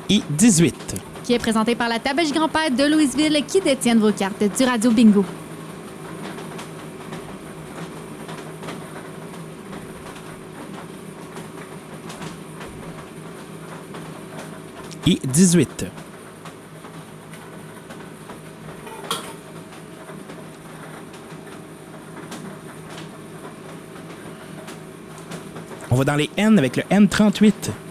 I18. Qui est présenté par la Tabagie Grand-Père de Louisville qui détiennent vos cartes du Radio Bingo. I18. On va dans les N avec le N38.